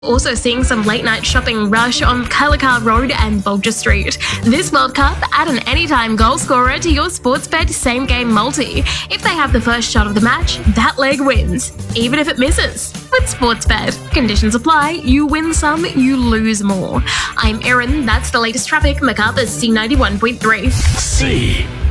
Also seeing some late-night shopping rush on Kailacar Road and Bulger Street. This World Cup, add an anytime goal scorer to your Sportsbet same-game multi. If they have the first shot of the match, that leg wins, even if it misses. With Sportsbet, conditions apply, you win some, you lose more. I'm Erin, that's the latest traffic, Macarthur's C91.3. C.